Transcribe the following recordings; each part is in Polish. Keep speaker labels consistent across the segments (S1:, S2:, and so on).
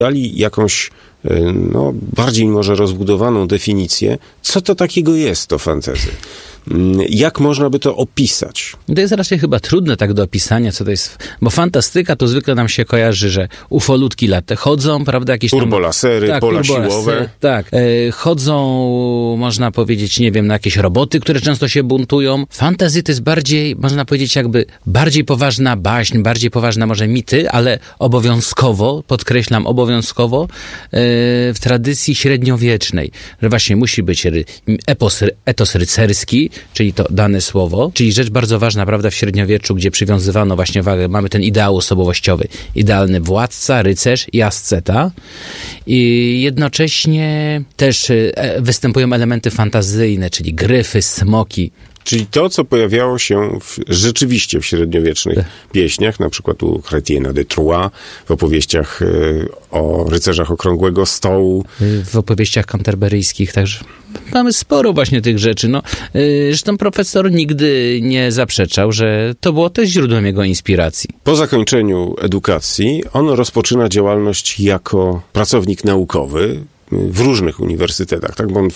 S1: dali jakąś bardziej może rozbudowaną definicję, co to takiego jest to fantasy. Jak można by to opisać?
S2: To jest raczej chyba trudne tak do opisania, co to jest, bo fantastyka to zwykle nam się kojarzy, że ufolutki chodzą, prawda, jakieś
S1: turbolasery, pola siłowe.
S2: Tak, chodzą, można powiedzieć, nie wiem, na jakieś roboty, które często się buntują. Fantasy to jest bardziej, można powiedzieć, jakby bardziej poważna baśń, bardziej poważna może mity, ale obowiązkowo, podkreślam, obowiązkowo w tradycji średniowiecznej, że właśnie musi być etos rycerski, czyli to dane słowo, czyli rzecz bardzo ważna, prawda, w średniowieczu, gdzie przywiązywano właśnie wagę, mamy ten ideał osobowościowy, idealny władca, rycerz i asceta i jednocześnie też występują elementy fantazyjne, czyli gryfy, smoki.
S1: Czyli to, co pojawiało się rzeczywiście w średniowiecznych pieśniach, na przykład u Chrétiena de Troyes, w opowieściach o rycerzach Okrągłego Stołu.
S2: W opowieściach kanterberyjskich także mamy sporo właśnie tych rzeczy. Zresztą profesor nigdy nie zaprzeczał, że to było też źródłem jego inspiracji.
S1: Po zakończeniu edukacji on rozpoczyna działalność jako pracownik naukowy w różnych uniwersytetach, tak? Bo on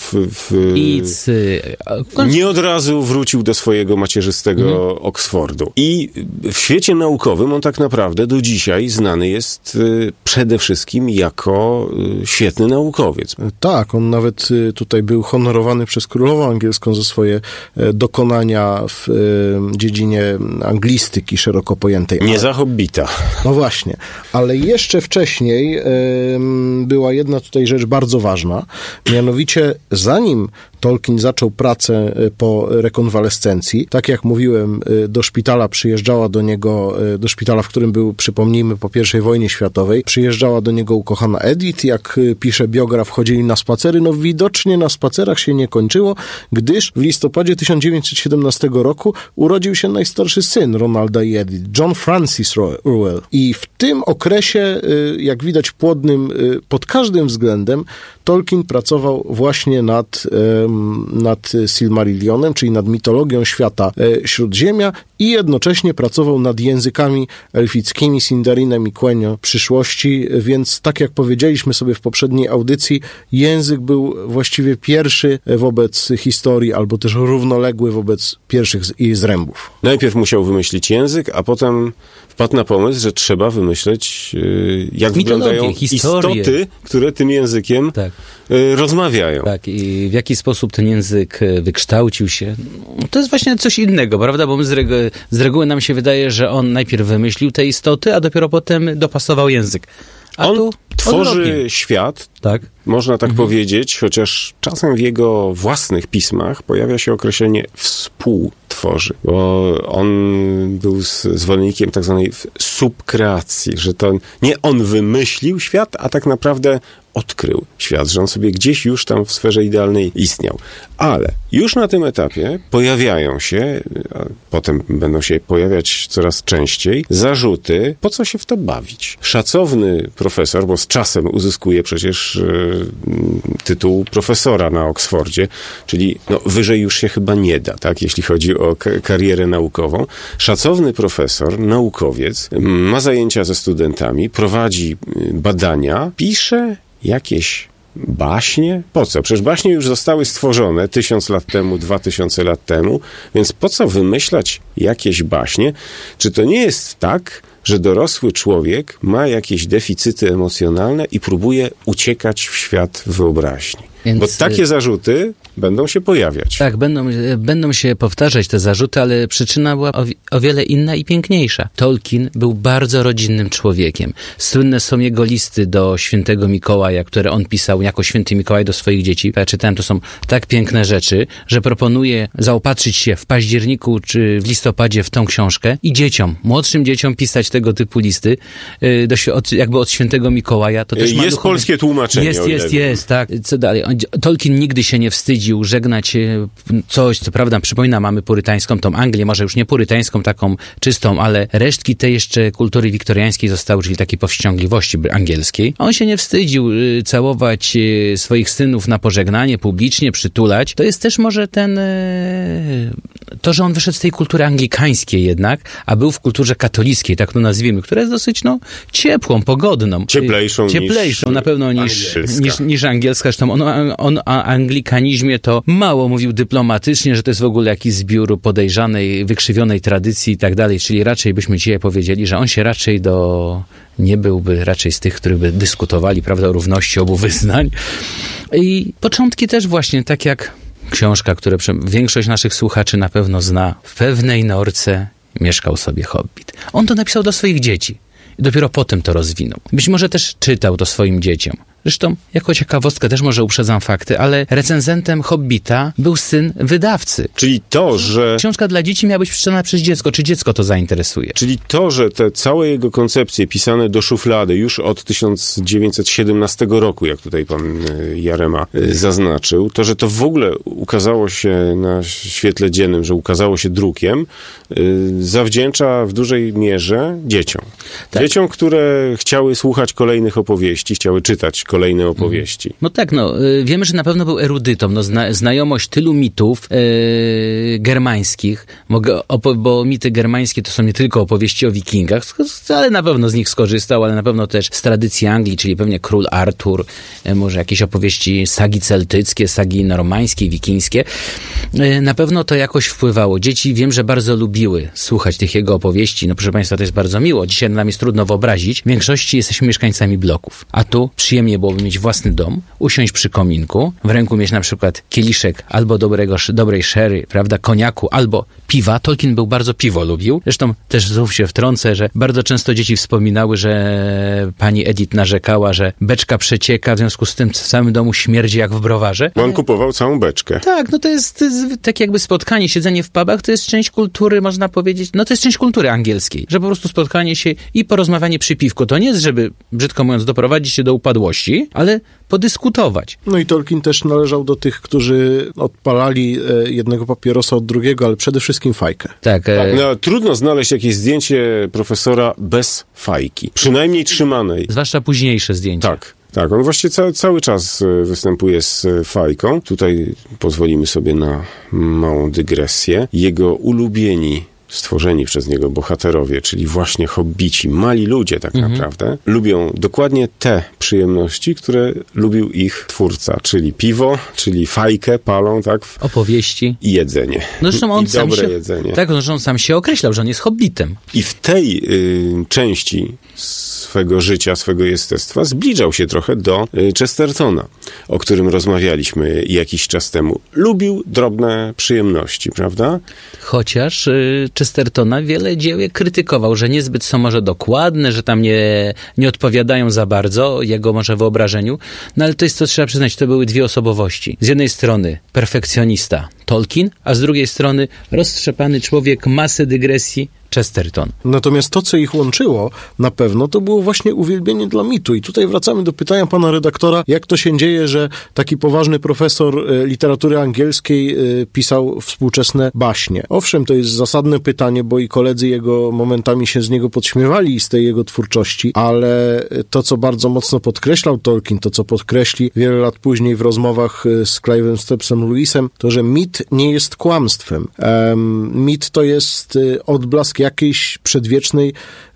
S1: nie od razu wrócił do swojego macierzystego Oksfordu. I w świecie naukowym on tak naprawdę do dzisiaj znany jest przede wszystkim jako świetny naukowiec.
S3: Tak, on nawet tutaj był honorowany przez królową angielską za swoje dokonania w dziedzinie anglistyki szeroko pojętej.
S1: Nie za hobbita.
S3: No właśnie, ale jeszcze wcześniej była jedna tutaj rzecz bardzo ważna, mianowicie zanim Tolkien zaczął pracę po rekonwalescencji, tak jak mówiłem, do szpitala przyjeżdżała do niego, do szpitala, w którym był, przypomnijmy, po I wojnie światowej, przyjeżdżała do niego ukochana Edith, jak pisze biograf, chodzili na spacery, widocznie na spacerach się nie kończyło, gdyż w listopadzie 1917 roku urodził się najstarszy syn Ronalda i Edith, John Francis Reuel. I w tym okresie, jak widać, płodnym pod każdym względem, Tolkien pracował właśnie nad Silmarillionem, czyli nad mitologią świata Śródziemia i jednocześnie pracował nad językami elfickimi, Sindarinem i Quenya przyszłości, więc tak jak powiedzieliśmy sobie w poprzedniej audycji, język był właściwie pierwszy wobec historii, albo też równoległy wobec pierwszych jej zrębów.
S1: Najpierw musiał wymyślić język, a potem wpadł na pomysł, że trzeba wymyśleć, jak wyglądają istoty, które tym językiem rozmawiają.
S2: Tak, i w jaki sposób ten język wykształcił się. To jest właśnie coś innego, prawda? Bo my z reguły nam się wydaje, że on najpierw wymyślił te istoty, a dopiero potem dopasował język. A
S1: on tworzy świat, można tak powiedzieć, chociaż czasem w jego własnych pismach pojawia się określenie współtworzy, bo on był zwolennikiem tak zwanej subkreacji, że to nie on wymyślił świat, a tak naprawdę odkrył świat, że on sobie gdzieś już tam w sferze idealnej istniał. Ale już na tym etapie pojawiają się, a potem będą się pojawiać coraz częściej, zarzuty, po co się w to bawić. Szacowny profesor, bo z czasem uzyskuje przecież tytuł profesora na Oksfordzie, czyli wyżej już się chyba nie da, tak, jeśli chodzi o karierę naukową. Szacowny profesor, naukowiec, ma zajęcia ze studentami, prowadzi badania, pisze jakieś baśnie? Po co? Przecież baśnie już zostały stworzone 1000 lat temu, 2000 lat temu, więc po co wymyślać jakieś baśnie? Czy to nie jest tak, że dorosły człowiek ma jakieś deficyty emocjonalne i próbuje uciekać w świat wyobraźni? Więc bo takie zarzuty będą się pojawiać.
S2: Tak, będą się powtarzać te zarzuty, ale przyczyna była o wiele inna i piękniejsza. Tolkien był bardzo rodzinnym człowiekiem. Słynne są jego listy do świętego Mikołaja, które on pisał jako święty Mikołaj do swoich dzieci. Ja czytałem, to są tak piękne rzeczy, że proponuję zaopatrzyć się w październiku czy w listopadzie w tą książkę i młodszym dzieciom pisać tego typu listy, jakby od świętego Mikołaja. To też
S1: jest polskie tłumaczenie.
S2: Jest, tak. Co dalej? Tolkien nigdy się nie wstydził żegnać coś, co prawda, przypomina, mamy purytańską tą Anglię, może już nie purytańską, taką czystą, ale resztki tej jeszcze kultury wiktoriańskiej zostały, czyli takiej powściągliwości angielskiej. On się nie wstydził całować swoich synów na pożegnanie, publicznie przytulać. To jest też może ten to, że on wyszedł z tej kultury anglikańskiej jednak, a był w kulturze katolickiej, tak to nazwijmy, która jest dosyć, ciepłą, pogodną.
S1: Cieplejszą
S2: na pewno niż angielska. Zresztą on o anglikanizmie to mało mówił dyplomatycznie, że to jest w ogóle jakiś zbiór podejrzanej, wykrzywionej tradycji i tak dalej, czyli raczej byśmy dzisiaj powiedzieli, że on się raczej nie byłby raczej z tych, których by dyskutowali, prawda, o równości obu wyznań. I początki też właśnie, tak jak książka, którą większość naszych słuchaczy na pewno zna. W pewnej norce mieszkał sobie hobbit. On to napisał do swoich dzieci. I dopiero potem to rozwinął. Być może też czytał to swoim dzieciom. Zresztą, jako ciekawostkę też może uprzedzam fakty, ale recenzentem Hobbita był syn wydawcy.
S1: Czyli to, że...
S2: Książka dla dzieci miała być przeczytana przez dziecko. Czy dziecko to zainteresuje?
S1: Czyli to, że te całe jego koncepcje pisane do szuflady już od 1917 roku, jak tutaj pan Jarema zaznaczył, to, że to w ogóle ukazało się na świetle dziennym, że ukazało się drukiem, zawdzięcza w dużej mierze dzieciom. Tak. Dzieciom, które chciały słuchać kolejnych opowieści, chciały czytać kolejne opowieści.
S2: Wiemy, że na pewno był erudytą. Znajomość tylu mitów germańskich, bo mity germańskie to są nie tylko opowieści o wikingach, ale na pewno z nich skorzystał, ale na pewno też z tradycji Anglii, czyli pewnie król Artur, może jakieś opowieści sagi celtyckie, sagi normańskie, wikińskie. Na pewno to jakoś wpływało. Dzieci wiem, że bardzo lubiły słuchać tych jego opowieści. Proszę Państwa, to jest bardzo miło. Dzisiaj nam jest trudno wyobrazić. W większości jesteśmy mieszkańcami bloków. A tu przyjemnie byłoby mieć własny dom, usiąść przy kominku, w ręku mieć na przykład kieliszek albo dobrej sherry, prawda, koniaku, albo piwa. Tolkien bardzo piwo lubił. Zresztą też znów się wtrącę, że bardzo często dzieci wspominały, że pani Edith narzekała, że beczka przecieka, w związku z tym w całym domu śmierdzi jak w browarze.
S1: On kupował całą beczkę.
S2: Tak, to jest tak jakby spotkanie, siedzenie w pubach, to jest część kultury, można powiedzieć, to jest część kultury angielskiej, że po prostu spotkanie się i porozmawianie przy piwku. To nie jest, żeby, brzydko mówiąc, doprowadzić się do upadłości, ale podyskutować.
S3: I Tolkien też należał do tych, którzy odpalali jednego papierosa od drugiego, ale przede wszystkim fajkę.
S2: Tak.
S1: Trudno znaleźć jakieś zdjęcie profesora bez fajki. Przynajmniej trzymanej.
S2: Zwłaszcza późniejsze zdjęcia.
S1: Tak, on właściwie cały czas występuje z fajką. Tutaj pozwolimy sobie na małą dygresję. Jego ulubieni stworzeni przez niego bohaterowie, czyli właśnie hobbici, mali ludzie tak naprawdę, lubią dokładnie te przyjemności, które lubił ich twórca, czyli piwo, czyli fajkę palą, tak?
S2: Opowieści.
S1: I jedzenie.
S2: Zresztą on
S1: jedzenie.
S2: Tak, zresztą on sam się określał, że on jest hobbitem.
S1: I w tej części swego życia, swego jestestwa zbliżał się trochę do Chestertona, o którym rozmawialiśmy jakiś czas temu. Lubił drobne przyjemności, prawda?
S2: Chociaż Chestertona wiele dzieł krytykował, że niezbyt są może dokładne, że tam nie odpowiadają za bardzo jego może wyobrażeniu, ale to jest, co trzeba przyznać, to były dwie osobowości. Z jednej strony perfekcjonista Tolkien, a z drugiej strony roztrzepany człowiek, masę dygresji Chesterton.
S3: Natomiast to, co ich łączyło na pewno, to było właśnie uwielbienie dla mitu. I tutaj wracamy do pytania pana redaktora, jak to się dzieje, że taki poważny profesor literatury angielskiej pisał współczesne baśnie. Owszem, to jest zasadne pytanie, bo i koledzy jego momentami się z niego podśmiewali z tej jego twórczości, ale to, co bardzo mocno podkreślał Tolkien, to, co podkreśli wiele lat później w rozmowach z Clive'em Stepsem Lewisem, to, że mit nie jest kłamstwem. Mit to jest odblask jakiejś przedwiecznej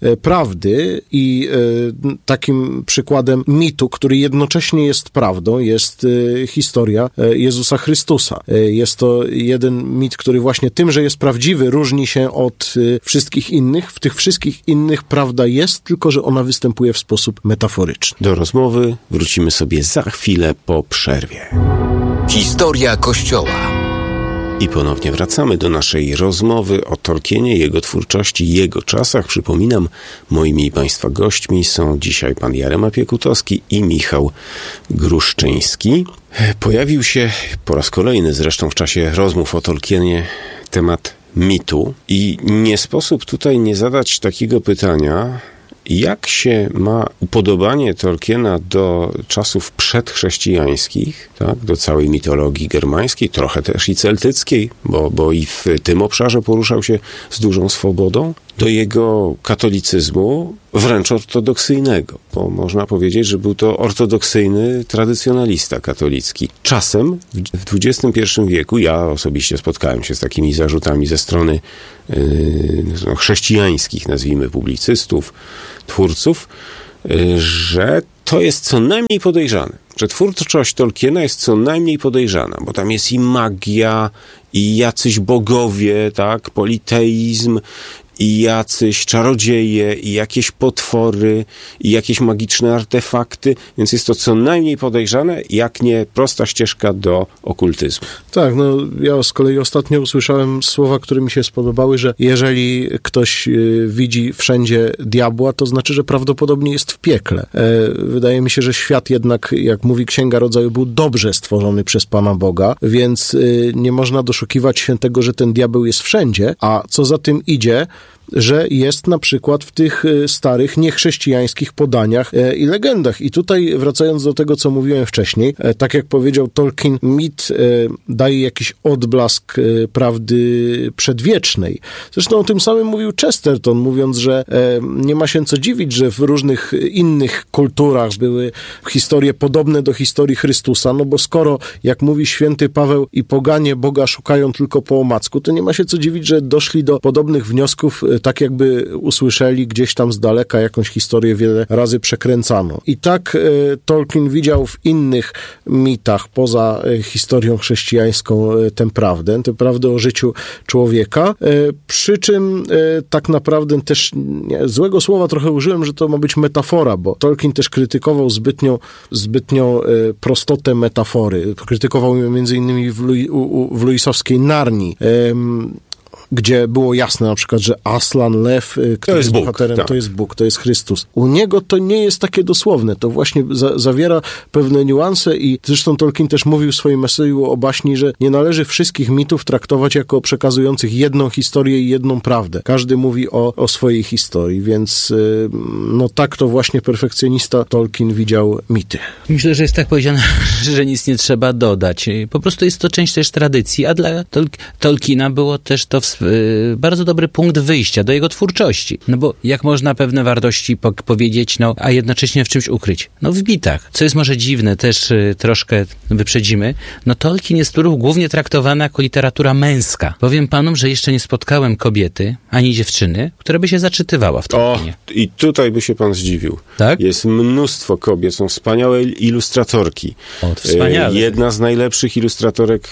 S3: prawdy i takim przykładem mitu, który jednocześnie jest prawdą, jest historia Jezusa Chrystusa. Jest to jeden mit, który właśnie tym, że jest prawdziwy, różni się od wszystkich innych. W tych wszystkich innych prawda jest, tylko że ona występuje w sposób metaforyczny.
S1: Do rozmowy wrócimy sobie za chwilę po przerwie.
S4: Historia Kościoła.
S1: I ponownie wracamy do naszej rozmowy o Tolkienie, jego twórczości, jego czasach. Przypominam, moimi i Państwa gośćmi są dzisiaj pan Jarema Piekutowski i Michał Gruszczyński. Pojawił się po raz kolejny zresztą w czasie rozmów o Tolkienie temat mitu i nie sposób tutaj nie zadać takiego pytania, jak się ma upodobanie Tolkiena do czasów przedchrześcijańskich, tak, do całej mitologii germańskiej, trochę też i celtyckiej, bo i w tym obszarze poruszał się z dużą swobodą, do jego katolicyzmu, wręcz ortodoksyjnego, bo można powiedzieć, że był to ortodoksyjny tradycjonalista katolicki. Czasem w XXI wieku, ja osobiście spotkałem się z takimi zarzutami ze strony chrześcijańskich, nazwijmy, publicystów, twórców, że to jest co najmniej podejrzane, że twórczość Tolkiena jest co najmniej podejrzana, bo tam jest i magia, i jacyś bogowie, tak, politeizm, i jacyś czarodzieje, i jakieś potwory, i jakieś magiczne artefakty, więc jest to co najmniej podejrzane, jak nie prosta ścieżka do okultyzmu.
S3: Tak, no ja z kolei ostatnio usłyszałem słowa, które mi się spodobały, że jeżeli ktoś widzi wszędzie diabła, to znaczy, że prawdopodobnie jest w piekle. Wydaje mi się, że świat jednak, jak mówi Księga Rodzaju, był dobrze stworzony przez Pana Boga, więc nie można doszukiwać się tego, że ten diabeł jest wszędzie, a co za tym idzie, że jest na przykład w tych starych, niechrześcijańskich podaniach i legendach. I tutaj, wracając do tego, co mówiłem wcześniej, tak jak powiedział Tolkien, mit daje jakiś odblask prawdy przedwiecznej. Zresztą o tym samym mówił Chesterton, mówiąc, że nie ma się co dziwić, że w różnych innych kulturach były historie podobne do historii Chrystusa, no bo skoro, jak mówi święty Paweł, i poganie Boga szukają tylko po omacku, to nie ma się co dziwić, że doszli do podobnych wniosków, tak jakby usłyszeli gdzieś tam z daleka jakąś historię wiele razy przekręcano. I tak Tolkien widział w innych mitach, poza historią chrześcijańską, tę prawdę o życiu człowieka, przy czym tak naprawdę też złego słowa trochę użyłem, że to ma być metafora, bo Tolkien też krytykował zbytnią prostotę metafory. Krytykował ją między innymi w Louisowskiej Narni, gdzie było jasne na przykład, że Aslan, lew, który jest bohaterem, tak. To jest Bóg, to jest Chrystus. U niego to nie jest takie dosłowne. To właśnie zawiera pewne niuanse i zresztą Tolkien też mówił w swoim eseju o baśni, że nie należy wszystkich mitów traktować jako przekazujących jedną historię i jedną prawdę. Każdy mówi o swojej historii, więc no tak to właśnie perfekcjonista Tolkien widział mity.
S2: Myślę, że jest tak powiedziane, że nic nie trzeba dodać. Po prostu jest to część też tradycji, a dla Tolkiena było też to bardzo dobry punkt wyjścia do jego twórczości. No bo jak można pewne wartości powiedzieć, no a jednocześnie w czymś ukryć? No w mitach. Co jest może dziwne, też troszkę wyprzedzimy, no Tolkien jest tu głównie traktowany jako literatura męska. Powiem panom, że jeszcze nie spotkałem kobiety, ani dziewczyny, która by się zaczytywała w Tolkienie.
S1: I tutaj by się pan zdziwił. Tak? Jest mnóstwo kobiet, są wspaniałe ilustratorki.
S2: Wspaniale.
S1: Jedna z najlepszych ilustratorek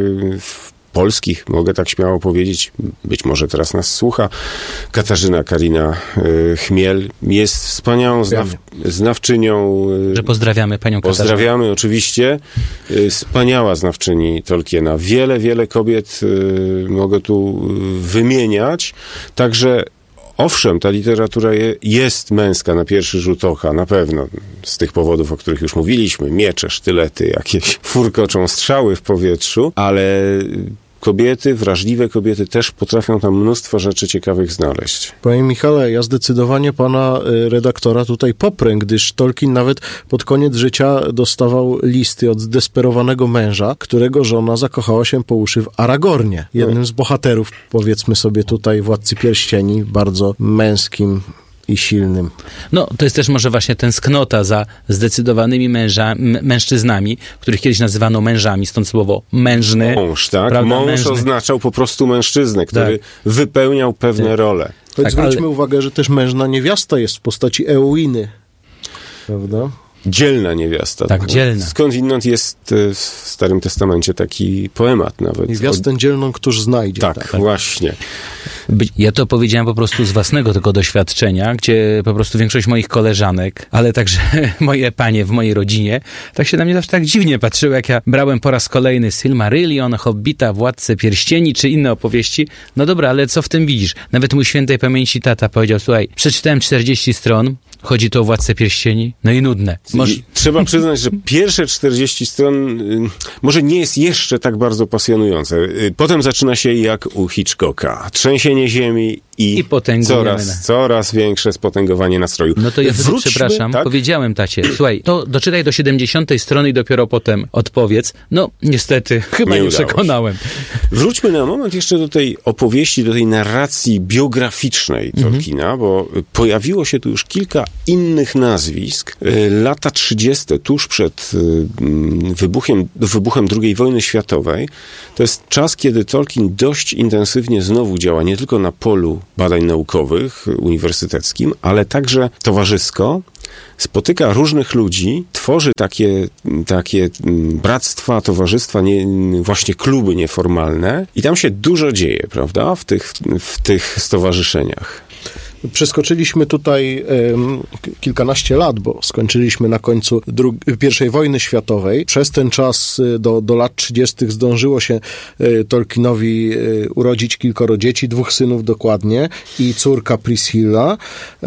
S1: polskich, mogę tak śmiało powiedzieć, być może teraz nas słucha, Katarzyna Karina Chmiel, jest wspaniałą znawczynią.
S2: Że pozdrawiamy panią Katarzynę.
S1: Pozdrawiamy oczywiście. Wspaniała znawczyni Tolkiena. Wiele kobiet mogę tu wymieniać, także owszem, ta literatura jest męska na pierwszy rzut oka, na pewno, z tych powodów, o których już mówiliśmy, miecze, sztylety, jakieś furkoczą strzały w powietrzu, ale kobiety, wrażliwe kobiety też potrafią tam mnóstwo rzeczy ciekawych znaleźć.
S3: Panie Michale, ja zdecydowanie pana redaktora tutaj poprę, gdyż Tolkien nawet pod koniec życia dostawał listy od zdesperowanego męża, którego żona zakochała się po uszy w Aragornie, jednym z bohaterów, powiedzmy sobie tutaj, Władcy Pierścieni, bardzo męskim i silnym.
S2: No, to jest też może właśnie tęsknota za zdecydowanymi mężczyznami, których kiedyś nazywano mężami, stąd słowo mężny.
S1: Mąż, tak? Prawda? Mąż mężny oznaczał po prostu mężczyznę, który wypełniał pewne role.
S3: Tak, zwróćmy uwagę, że też mężna niewiasta jest w postaci Eowiny. Prawda?
S1: Dzielna niewiasta.
S2: Tak, dzielna.
S1: Skądinąd jest w Starym Testamencie taki poemat nawet.
S3: Niewiastę dzielną któż znajdzie.
S1: Tak, właśnie.
S2: Ja to powiedziałem po prostu z własnego tego doświadczenia, gdzie po prostu większość moich koleżanek, ale także moje panie w mojej rodzinie, tak się na mnie zawsze tak dziwnie patrzyły, jak ja brałem po raz kolejny Silmarillion, Hobbita, Władcę Pierścieni, czy inne opowieści. No dobra, ale co w tym widzisz? Nawet mój świętej pamięci tata powiedział, słuchaj, przeczytałem 40 stron Chodzi tu o Władcę Pierścieni? No i nudne.
S1: Trzeba przyznać, że pierwsze 40 stron może nie jest jeszcze tak bardzo pasjonujące. Potem zaczyna się jak u Hitchcocka. Trzęsienie ziemi i coraz większe spotęgowanie nastroju.
S2: No to ja przepraszam, tak? Powiedziałem tacie, słuchaj, to doczytaj do 70 strony i dopiero potem odpowiedz. No, niestety, chyba nie przekonałem.
S1: Wróćmy na moment jeszcze do tej opowieści, do tej narracji biograficznej Tolkiena, bo pojawiło się tu już kilka innych nazwisk. Lata 30. tuż przed wybuchem II wojny światowej, to jest czas, kiedy Tolkien dość intensywnie znowu działa nie tylko na polu badań naukowych, uniwersyteckim, ale także towarzysko. Spotyka różnych ludzi, tworzy takie bractwa, towarzystwa, właśnie kluby nieformalne i tam się dużo dzieje, prawda, w tych stowarzyszeniach.
S3: Przeskoczyliśmy tutaj kilkanaście lat, bo skończyliśmy na końcu I wojny światowej. Przez ten czas do lat 30. zdążyło się Tolkienowi urodzić kilkoro dzieci, 2 synów dokładnie i córka Priscilla.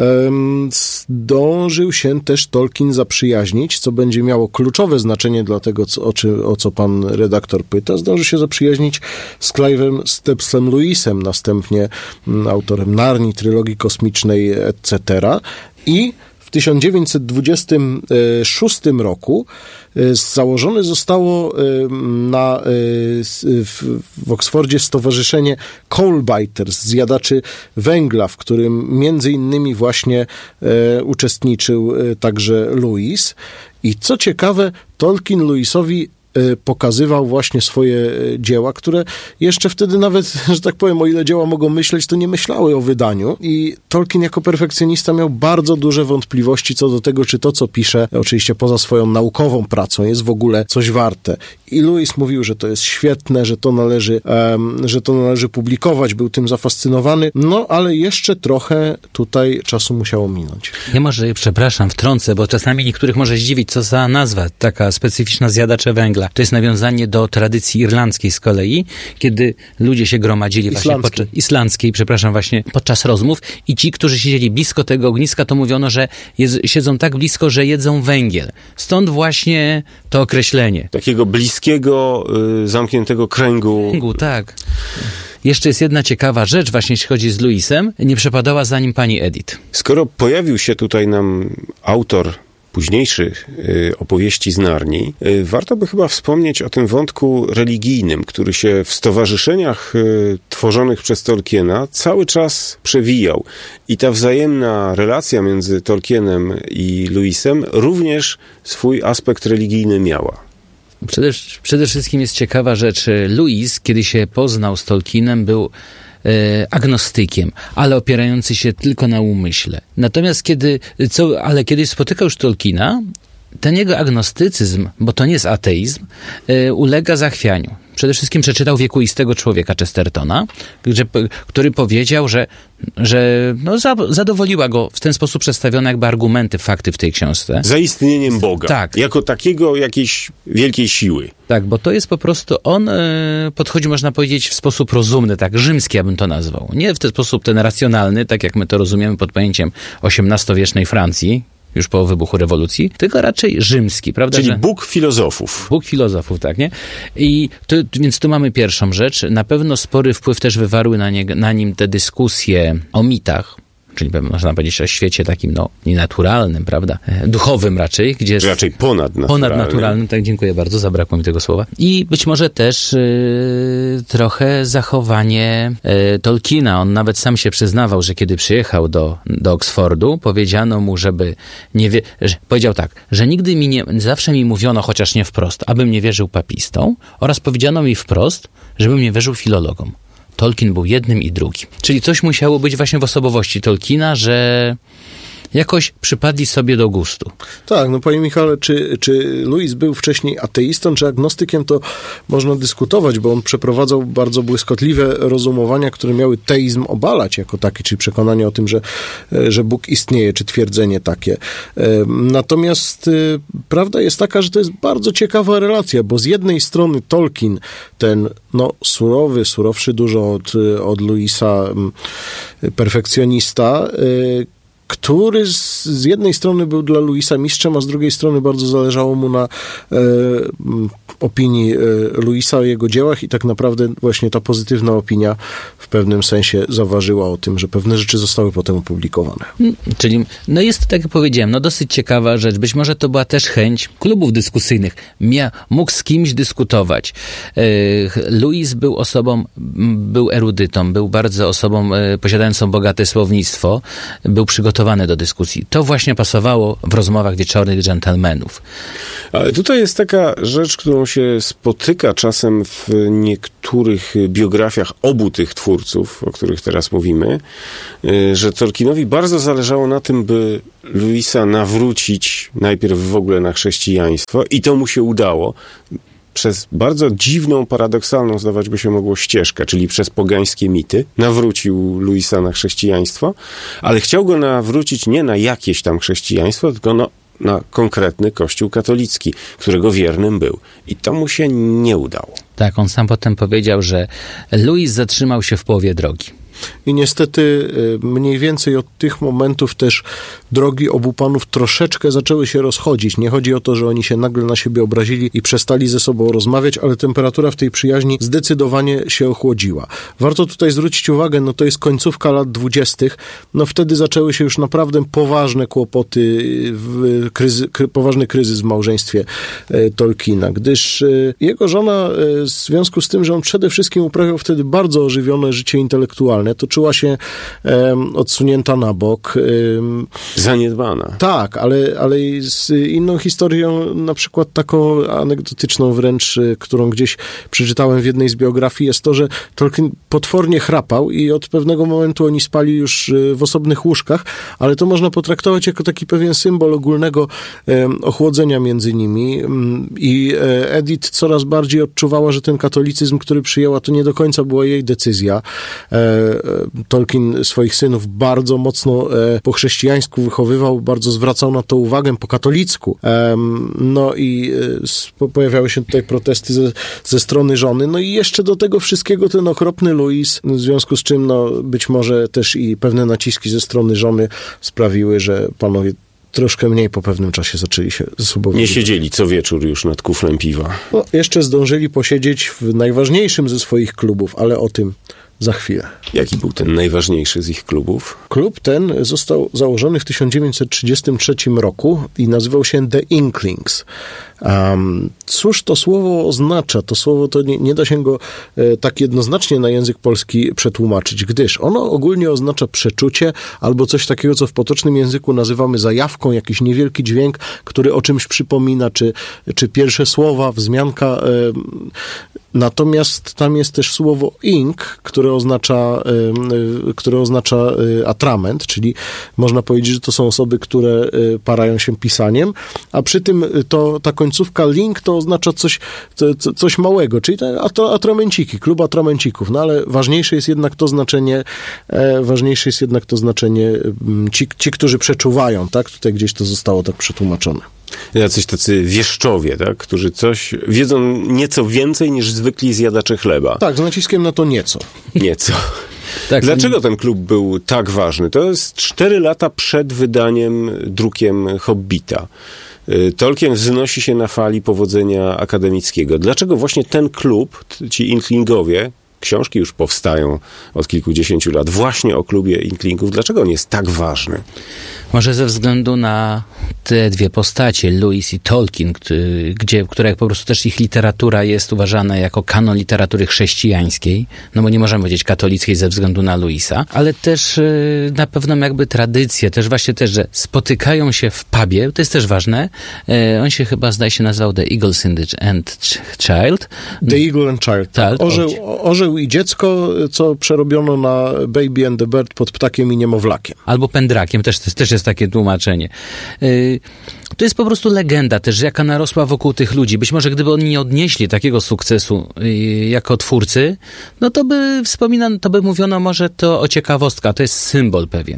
S3: Zdążył się też Tolkien zaprzyjaźnić, co będzie miało kluczowe znaczenie dla tego, o co pan redaktor pyta. Zdążył się zaprzyjaźnić z Clive'em Stepsem Lewisem, następnie autorem Narni, trylogii kosmicznej, etc. I w 1926 roku założone zostało w Oksfordzie stowarzyszenie Coalbiters, zjadaczy węgla, w którym między innymi właśnie uczestniczył także Lewis. I co ciekawe, Tolkien Lewisowi pokazywał właśnie swoje dzieła, które jeszcze wtedy nawet, że tak powiem, o ile dzieła mogą myśleć, to nie myślały o wydaniu. I Tolkien jako perfekcjonista miał bardzo duże wątpliwości co do tego, czy to, co pisze, oczywiście poza swoją naukową pracą, jest w ogóle coś warte. I Lewis mówił, że to jest świetne, że to należy publikować, był tym zafascynowany, no ale jeszcze trochę tutaj czasu musiało minąć.
S2: Ja może, przepraszam, wtrącę, bo czasami niektórych może zdziwić, co za nazwa, taka specyficzna zjadacze węgla. To jest nawiązanie do tradycji irlandzkiej z kolei, kiedy ludzie się gromadzili islandzkiej, właśnie podczas rozmów i ci, którzy siedzieli blisko tego ogniska, to mówiono, że siedzą tak blisko, że jedzą węgiel. Stąd właśnie to określenie.
S1: Takiego bliskiego, zamkniętego kręgu.
S2: Tak. Jeszcze jest jedna ciekawa rzecz, właśnie jeśli chodzi z Lewisem, nie przepadała za nim pani Edith.
S1: Skoro pojawił się tutaj nam autor późniejszych opowieści z Narni, warto by chyba wspomnieć o tym wątku religijnym, który się w stowarzyszeniach tworzonych przez Tolkiena cały czas przewijał. I ta wzajemna relacja między Tolkienem i Lewisem również swój aspekt religijny miała.
S2: Przede wszystkim jest ciekawa rzecz. Lewis, kiedy się poznał z Tolkienem, był agnostykiem, ale opierający się tylko na umyśle. Natomiast kiedy spotykał już Tolkiena, ten jego agnostycyzm, bo to nie jest ateizm, ulega zachwianiu. Przede wszystkim przeczytał Wiekuistego człowieka Chestertona, który powiedział, że zadowoliła go w ten sposób przedstawione jakby argumenty, fakty w tej książce.
S1: Zaistnieniem Boga.
S2: Tak.
S1: Jako takiego jakiejś wielkiej siły.
S2: Tak, bo to jest po prostu, on podchodzi, można powiedzieć, w sposób rozumny, tak, rzymski ja bym to nazwał. Nie w ten sposób ten racjonalny, tak jak my to rozumiemy pod pojęciem XVIII-wiecznej Francji, już po wybuchu rewolucji, tylko raczej rzymski, prawda?
S1: Czyli Bóg filozofów.
S2: Bóg filozofów, tak, nie? Więc tu mamy pierwszą rzecz. Na pewno spory wpływ też wywarły na nim te dyskusje o mitach, czyli można powiedzieć o świecie takim, nienaturalnym, prawda? Duchowym raczej, gdzie jest...
S1: Raczej
S2: ponadnaturalnym, tak, dziękuję bardzo, zabrakło mi tego słowa. I być może też trochę zachowanie Tolkiena. On nawet sam się przyznawał, że kiedy przyjechał do Oksfordu, powiedziano mu, powiedział tak, że nigdy zawsze mi mówiono, chociaż nie wprost, abym nie wierzył papistom, oraz powiedziano mi wprost, żebym nie wierzył filologom. Tolkien był jednym i drugim. Czyli coś musiało być właśnie w osobowości Tolkiena, że jakoś przypadli sobie do gustu.
S3: Tak, panie Michale, czy Lewis był wcześniej ateistą, czy agnostykiem, to można dyskutować, bo on przeprowadzał bardzo błyskotliwe rozumowania, które miały teizm obalać jako taki, czyli przekonanie o tym, że Bóg istnieje, czy twierdzenie takie. Natomiast prawda jest taka, że to jest bardzo ciekawa relacja, bo z jednej strony Tolkien, ten surowszy dużo od Lewisa perfekcjonista, który z jednej strony był dla Louisa mistrzem, a z drugiej strony bardzo zależało mu na opinii Louisa o jego dziełach i tak naprawdę właśnie ta pozytywna opinia w pewnym sensie zaważyła o tym, że pewne rzeczy zostały potem opublikowane.
S2: Czyli, jest to, tak jak powiedziałem, dosyć ciekawa rzecz. Być może to była też chęć klubów dyskusyjnych. Mógł z kimś dyskutować. Louis był erudytą, był bardzo osobą posiadającą bogate słownictwo, był przygotowany do dyskusji. To właśnie pasowało w rozmowach wieczornych dżentelmenów.
S1: Ale tutaj jest taka rzecz, którą się spotyka czasem w niektórych biografiach obu tych twórców, o których teraz mówimy, że Tolkienowi bardzo zależało na tym, by Louisa nawrócić najpierw w ogóle na chrześcijaństwo i to mu się udało. Przez bardzo dziwną, paradoksalną, zdawać by się mogło, ścieżkę, czyli przez pogańskie mity, nawrócił Louisa na chrześcijaństwo, ale chciał go nawrócić nie na jakieś tam chrześcijaństwo, tylko na konkretny kościół katolicki, którego wiernym był. I to mu się nie udało.
S2: Tak, on sam potem powiedział, że Louis zatrzymał się w połowie drogi.
S3: I niestety mniej więcej od tych momentów też drogi obu panów troszeczkę zaczęły się rozchodzić. Nie chodzi o to, że oni się nagle na siebie obrazili i przestali ze sobą rozmawiać, ale temperatura w tej przyjaźni zdecydowanie się ochłodziła. Warto tutaj zwrócić uwagę, to jest końcówka lat 20. Wtedy zaczęły się już naprawdę poważne kłopoty, poważny kryzys w małżeństwie Tolkiena, gdyż jego żona, w związku z tym, że on przede wszystkim uprawiał wtedy bardzo ożywione życie intelektualne, toczyła się odsunięta na bok.
S1: Zaniedbana.
S3: Tak, ale z inną historią, na przykład taką anegdotyczną wręcz, którą gdzieś przeczytałem w jednej z biografii, jest to, że Tolkien potwornie chrapał i od pewnego momentu oni spali już w osobnych łóżkach, ale to można potraktować jako taki pewien symbol ogólnego ochłodzenia między nimi i Edith coraz bardziej odczuwała, że ten katolicyzm, który przyjęła, to nie do końca była jej decyzja. Tolkien swoich synów bardzo mocno po chrześcijańsku wychowywał, bardzo zwracał na to uwagę, po katolicku. I pojawiały się tutaj protesty ze strony żony. I jeszcze do tego wszystkiego ten okropny Louis, w związku z czym być może też i pewne naciski ze strony żony sprawiły, że panowie troszkę mniej po pewnym czasie zaczęli się ze sobą...
S1: Nie siedzieli co wieczór już nad kuflem piwa.
S3: Jeszcze zdążyli posiedzieć w najważniejszym ze swoich klubów, ale o tym za chwilę.
S1: Jaki był ten najważniejszy z ich klubów?
S3: Klub ten został założony w 1933 roku i nazywał się The Inklings. Cóż to słowo oznacza? To słowo to nie da się go tak jednoznacznie na język polski przetłumaczyć, gdyż ono ogólnie oznacza przeczucie albo coś takiego, co w potocznym języku nazywamy zajawką, jakiś niewielki dźwięk, który o czymś przypomina, czy pierwsze słowa, wzmianka. Natomiast tam jest też słowo ink, które oznacza atrament, czyli można powiedzieć, że to są osoby, które parają się pisaniem, a przy tym ta końcówka link to oznacza coś małego, czyli atramenciki, klub atramencików, ale ważniejsze jest jednak to znaczenie, ci, którzy przeczuwają, tak? Tutaj gdzieś to zostało tak przetłumaczone.
S1: Jacyś tacy wieszczowie, tak? Którzy wiedzą nieco więcej niż zwykli zjadacze chleba.
S3: Tak, z naciskiem na to nieco.
S1: Nieco.
S2: Tak,
S1: Dlaczego ten klub był tak ważny? To jest 4 lata przed drukiem Hobbita. Tolkien wznosi się na fali powodzenia akademickiego. Dlaczego właśnie ten klub, ci Inklingowie, książki już powstają od kilkudziesięciu lat właśnie o klubie Inklingów, dlaczego on jest tak ważny?
S2: Może ze względu na te dwie postacie, Lewis i Tolkien, które po prostu też ich literatura jest uważana jako kanon literatury chrześcijańskiej, bo nie możemy powiedzieć katolickiej ze względu na Lewisa, ale też na pewną jakby tradycję, też właśnie też, że spotykają się w pubie, to jest też ważne. On się chyba, zdaje się, nazywał The Eagles and Child.
S3: The Eagle and Child. Orzeł i dziecko, co przerobiono na Baby and the Bird pod ptakiem i niemowlakiem.
S2: Albo pędrakiem, też jest takie tłumaczenie. To jest po prostu legenda też, jaka narosła wokół tych ludzi. Być może gdyby oni nie odnieśli takiego sukcesu jako twórcy, to by mówiono może to o ciekawostka, to jest symbol pewien.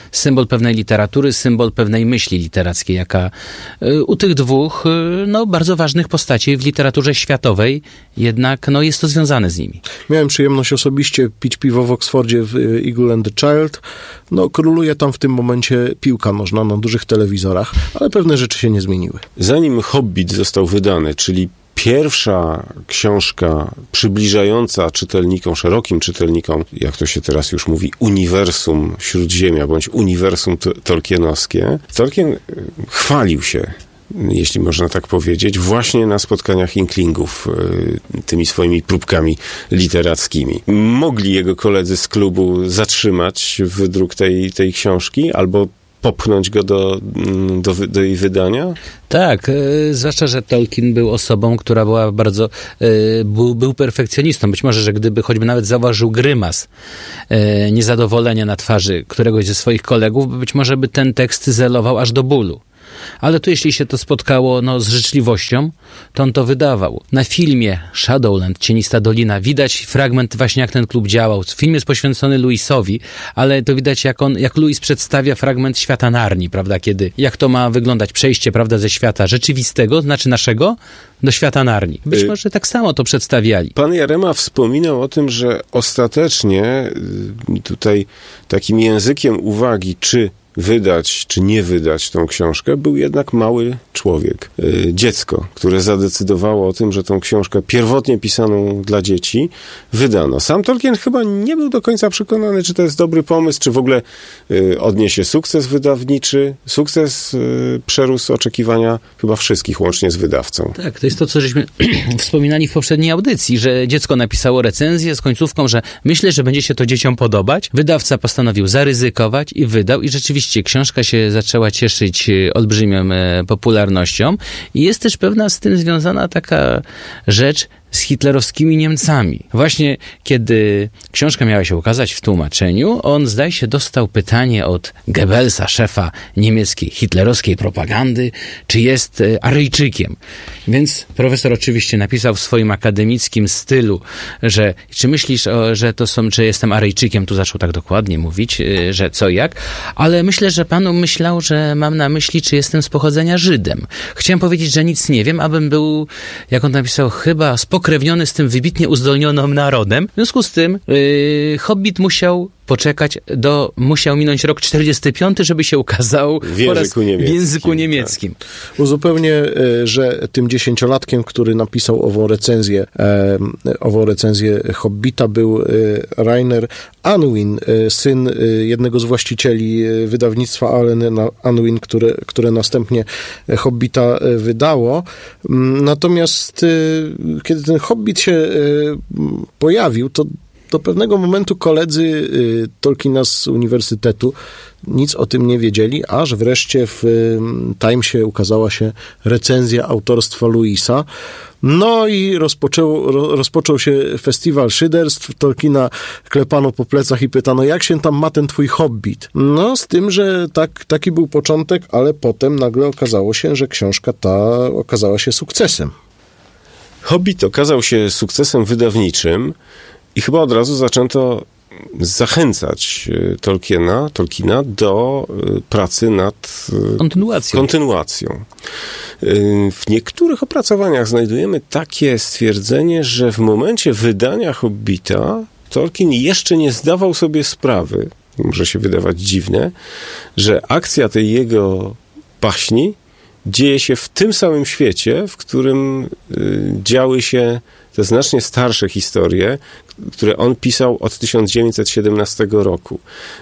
S2: symbol pewnej literatury, symbol pewnej myśli literackiej, jaka u tych dwóch bardzo ważnych postaci w literaturze światowej jednak jest to związane z nimi.
S3: Miałem przyjemność osobiście pić piwo w Oksfordzie w Eagle and the Child. Króluje tam w tym momencie piłka nożna na dużych telewizorach, ale pewne rzeczy się nie zmieniły.
S1: Zanim Hobbit został wydany, czyli pierwsza książka przybliżająca czytelnikom, szerokim czytelnikom, jak to się teraz już mówi, uniwersum Śródziemia, bądź uniwersum tolkienowskie, Tolkien chwalił się, jeśli można tak powiedzieć, właśnie na spotkaniach inklingów tymi swoimi próbkami literackimi. Mogli jego koledzy z klubu zatrzymać wydruk tej książki albo popchnąć go do jej wydania?
S2: Tak, zwłaszcza, że Tolkien był osobą, która była bardzo, był perfekcjonistą. Być może, że gdyby choćby nawet zauważył grymas niezadowolenia na twarzy któregoś ze swoich kolegów, być może by ten tekst zelował aż do bólu. Ale tu jeśli się to spotkało z życzliwością, to on to wydawał. Na filmie Shadowland, Cienista Dolina, widać fragment właśnie jak ten klub działał. Film jest poświęcony Louisowi, ale to widać jak Louis przedstawia fragment świata Narni, prawda, jak to ma wyglądać przejście, prawda, ze świata rzeczywistego, znaczy naszego, do świata Narni. Być może tak samo to przedstawiali.
S1: Pan Jarema wspominał o tym, że ostatecznie tutaj takim językiem uwagi, czy wydać, czy nie wydać tą książkę, był jednak mały człowiek, dziecko, które zadecydowało o tym, że tą książkę pierwotnie pisaną dla dzieci wydano. Sam Tolkien chyba nie był do końca przekonany, czy to jest dobry pomysł, czy w ogóle odniesie sukces wydawniczy. Sukces przerósł oczekiwania chyba wszystkich, łącznie z wydawcą.
S2: Tak, to jest to, co żeśmy wspominali w poprzedniej audycji, że dziecko napisało recenzję z końcówką, że myślę, że będzie się to dzieciom podobać. Wydawca postanowił zaryzykować i wydał i rzeczywiście książka się zaczęła cieszyć olbrzymią popularnością i jest też pewna z tym związana taka rzecz z hitlerowskimi Niemcami. Właśnie kiedy książka miała się ukazać w tłumaczeniu, on zdaje się dostał pytanie od Goebbelsa, szefa niemieckiej hitlerowskiej propagandy, czy jest Aryjczykiem. Więc profesor oczywiście napisał w swoim akademickim stylu, że czy myślisz, że jestem Aryjczykiem, tu zaczął tak dokładnie mówić, że co jak, ale myślę, że pan myślał, że mam na myśli, czy jestem z pochodzenia Żydem. Chciałem powiedzieć, że nic nie wiem, abym był, jak on napisał, chyba spokrewniony z tym wybitnie uzdolnionym narodem. W związku z tym Hobbit musiał minąć rok 45, żeby się ukazał w języku niemieckim.
S3: Tak. Uzupełnię, że tym 10-latkiem, który napisał ową recenzję Hobbita, był Rainer Unwin, syn jednego z właścicieli wydawnictwa Allen Unwin, które następnie Hobbita wydało. Natomiast kiedy ten Hobbit się pojawił, to do pewnego momentu koledzy Tolkiena z uniwersytetu nic o tym nie wiedzieli, aż wreszcie w Timesie ukazała się recenzja autorstwa Louisa. No i rozpoczął się festiwal szyderstw. Tolkiena klepano po plecach i pytano, jak się tam ma ten twój Hobbit? No, z tym, że taki był początek, ale potem nagle okazało się, że książka ta okazała się sukcesem.
S1: Hobbit okazał się sukcesem wydawniczym i chyba od razu zaczęto zachęcać Tolkiena do pracy nad kontynuacją. W niektórych opracowaniach znajdujemy takie stwierdzenie, że w momencie wydania Hobbita Tolkien jeszcze nie zdawał sobie sprawy, może się wydawać dziwne, że akcja tej jego baśni dzieje się w tym samym świecie, w którym działy się te znacznie starsze historie, które on pisał od 1917 roku.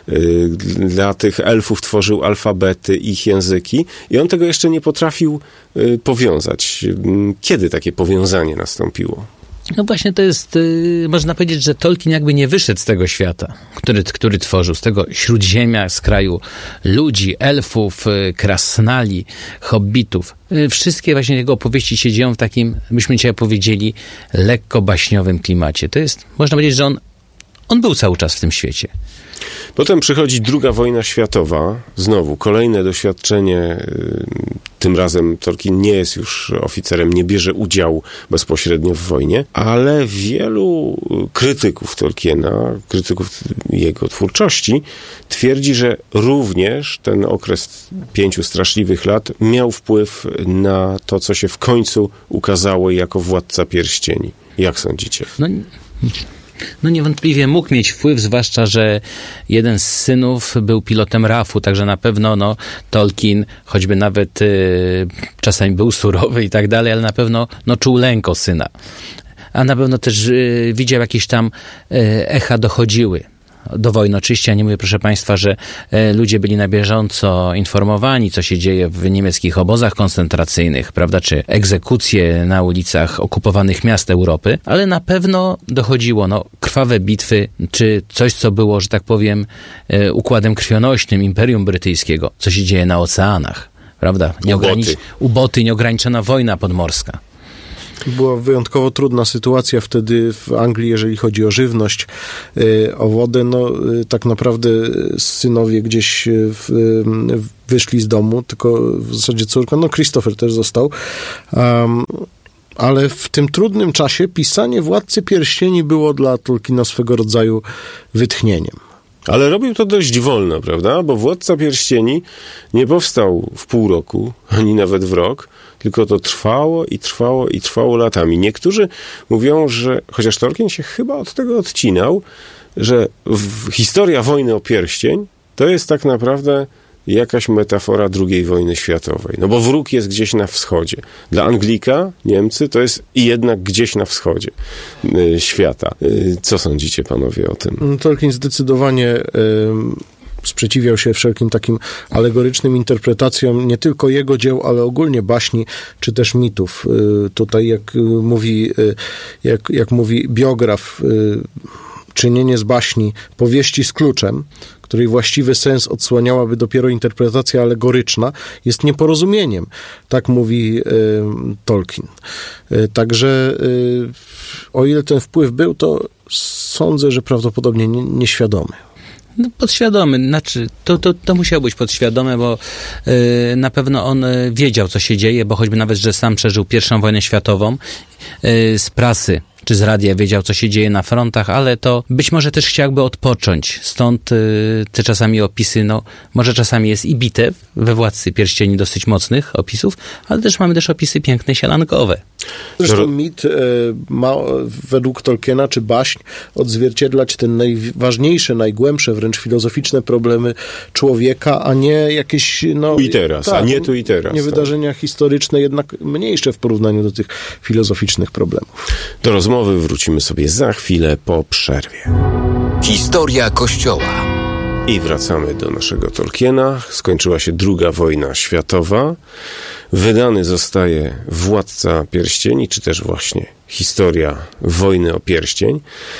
S1: Dla tych elfów tworzył alfabety, ich języki i on tego jeszcze nie potrafił powiązać. Kiedy takie powiązanie nastąpiło?
S2: No właśnie to jest, można powiedzieć, że Tolkien jakby nie wyszedł z tego świata, który tworzył, z tego śródziemia, z kraju ludzi, elfów, krasnali, hobbitów. Wszystkie właśnie jego opowieści się dzieją w takim, byśmy dzisiaj powiedzieli, lekko baśniowym klimacie. To jest, można powiedzieć, że on był cały czas w tym świecie.
S1: Potem przychodzi II wojna światowa, znowu kolejne doświadczenie tym razem Tolkien nie jest już oficerem, nie bierze udziału bezpośrednio w wojnie, ale wielu krytyków Tolkiena, krytyków jego twórczości twierdzi, że również ten okres 5 straszliwych lat miał wpływ na to, co się w końcu ukazało jako Władca Pierścieni. Jak sądzicie?
S2: No niewątpliwie mógł mieć wpływ, zwłaszcza, że jeden z synów był pilotem RAF-u, także na pewno Tolkien, choćby nawet czasami był surowy i tak dalej, ale na pewno czuł lęk o syna. A na pewno też widział jakieś tam echa dochodziły do wojny. Oczywiście ja nie mówię, proszę Państwa, że ludzie byli na bieżąco informowani, co się dzieje w niemieckich obozach koncentracyjnych, prawda, czy egzekucje na ulicach okupowanych miast Europy, ale na pewno dochodziło krwawe bitwy, czy coś, co było, że tak powiem, układem krwionośnym Imperium Brytyjskiego, co się dzieje na oceanach, prawda? Uboty, nieograniczona wojna podmorska.
S3: Była wyjątkowo trudna sytuacja wtedy w Anglii, jeżeli chodzi o żywność, o wodę. Tak naprawdę synowie gdzieś wyszli z domu, tylko w zasadzie córka, Christopher też został. Ale w tym trudnym czasie pisanie Władcy Pierścieni było dla Tolkiena swego rodzaju wytchnieniem.
S1: Ale robił to dość wolno, prawda? Bo Władca Pierścieni nie powstał w pół roku, ani nawet w rok, tylko to trwało latami. Niektórzy mówią, że, chociaż Tolkien się chyba od tego odcinał, że historia wojny o pierścień to jest tak naprawdę jakaś metafora II wojny światowej. Bo wróg jest gdzieś na wschodzie. Dla Anglika, Niemcy, to jest jednak gdzieś na wschodzie świata. Co sądzicie, panowie, o tym?
S3: Tolkien zdecydowanie sprzeciwiał się wszelkim takim alegorycznym interpretacjom nie tylko jego dzieł, ale ogólnie baśni, czy też mitów. Tutaj, jak mówi biograf, czynienie z baśni powieści z kluczem, której właściwy sens odsłaniałaby dopiero interpretacja alegoryczna, jest nieporozumieniem. Tak mówi Tolkien. Także o ile ten wpływ był, to sądzę, że prawdopodobnie nieświadomy.
S2: Podświadomy, to musiało być podświadome, bo na pewno on wiedział, co się dzieje, bo choćby nawet, że sam przeżył I wojnę światową, z prasy czy z radia wiedział, co się dzieje na frontach, ale to być może też chciałby odpocząć. Stąd te czasami opisy, może czasami jest i bitew we Władcy Pierścieni dosyć mocnych opisów, ale też mamy opisy piękne, sielankowe.
S3: Zresztą mit ma według Tolkiena, czy baśń, odzwierciedlać te najważniejsze, najgłębsze, wręcz filozoficzne problemy człowieka, a nie jakieś...
S1: Tu i teraz, a nie tu i teraz.
S3: Nie wydarzenia historyczne, jednak mniejsze w porównaniu do tych filozoficznych problemów.
S1: Do rozmowy wrócimy sobie za chwilę po przerwie.
S4: Historia Kościoła.
S1: I wracamy do naszego Tolkiena. Skończyła się II wojna światowa. Wydany zostaje Władca Pierścieni, czy też właśnie historia wojny o pierścień.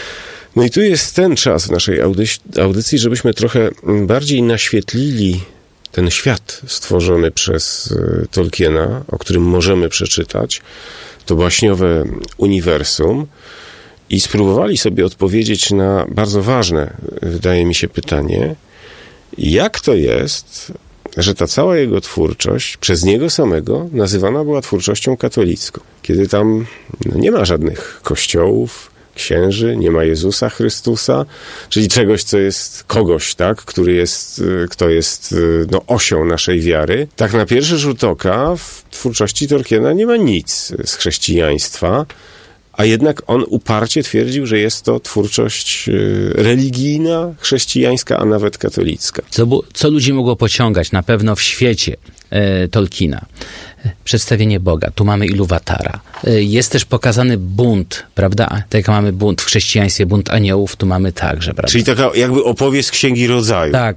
S1: I tu jest ten czas w naszej audycji, żebyśmy trochę bardziej naświetlili ten świat stworzony przez Tolkiena, o którym możemy przeczytać, to baśniowe uniwersum, i spróbowali sobie odpowiedzieć na bardzo ważne, wydaje mi się, pytanie, jak to jest, że ta cała jego twórczość przez niego samego nazywana była twórczością katolicką, kiedy tam nie ma żadnych kościołów, księży, nie ma Jezusa Chrystusa, czyli czegoś, co jest kogoś, tak, kto jest osią naszej wiary. Tak na pierwszy rzut oka w twórczości Tolkiena nie ma nic z chrześcijaństwa, a jednak on uparcie twierdził, że jest to twórczość religijna, chrześcijańska, a nawet katolicka.
S2: Co ludzi mogło pociągać na pewno w świecie Tolkiena? Przedstawienie Boga. Tu mamy Iluwatara. Jest też pokazany bunt, prawda? Tak jak mamy bunt w chrześcijaństwie, bunt aniołów, tu mamy także, prawda?
S1: Czyli taka jakby opowieść z Księgi Rodzaju.
S2: Tak.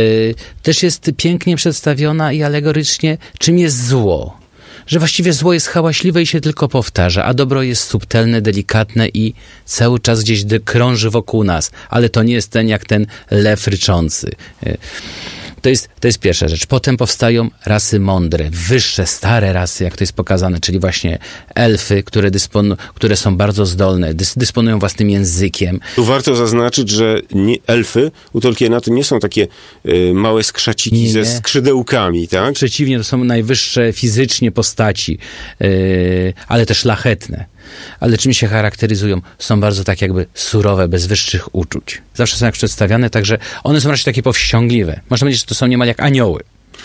S2: Też jest pięknie przedstawiona i alegorycznie, czym jest zło. Że właściwie zło jest hałaśliwe i się tylko powtarza, a dobro jest subtelne, delikatne i cały czas gdzieś krąży wokół nas. Ale to nie jest jak ten lew ryczący. To jest pierwsza rzecz. Potem powstają rasy mądre, wyższe, stare rasy, jak to jest pokazane, czyli właśnie elfy, które są bardzo zdolne, dysponują własnym językiem.
S1: Tu warto zaznaczyć, że elfy u Tolkiena to nie są takie małe skrzaciki ze skrzydełkami, tak?
S2: Przeciwnie, to są najwyższe fizycznie postaci, ale też szlachetne. Ale czym się charakteryzują? Są bardzo tak jakby surowe, bez wyższych uczuć. Zawsze są jak przedstawiane, także one są raczej takie powściągliwe. Można powiedzieć, że to są niemal jak anioły.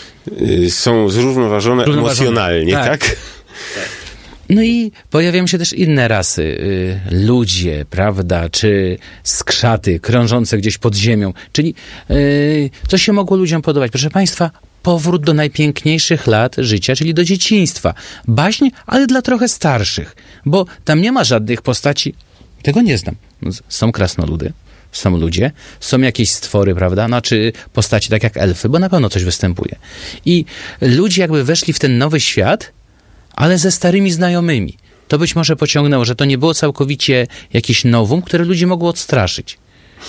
S1: Są zrównoważone emocjonalnie, tak?
S2: No i pojawiają się też inne rasy. Ludzie, prawda, czy skrzaty krążące gdzieś pod ziemią. Czyli co się mogło ludziom podobać? Proszę Państwa, powrót do najpiękniejszych lat życia, czyli do dzieciństwa. Baśń, ale dla trochę starszych, bo tam nie ma żadnych postaci, tego nie znam. Są krasnoludy, są ludzie, są jakieś stwory, prawda, czy postaci tak jak elfy, bo na pewno coś występuje. I ludzie jakby weszli w ten nowy świat, ale ze starymi znajomymi. To być może pociągnęło, że to nie było całkowicie jakieś nowum, które ludzi mogło odstraszyć.